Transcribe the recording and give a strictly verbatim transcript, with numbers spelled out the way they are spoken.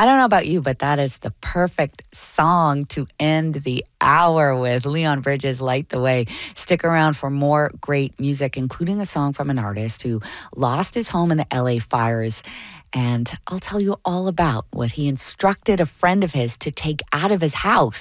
I don't know about you, but that is the perfect song to end the hour with. Leon Bridges, Light the Way. Stick around for more great music, including a song from an artist who lost his home in the L A fires. And I'll tell you all about what he instructed a friend of his to take out of his house.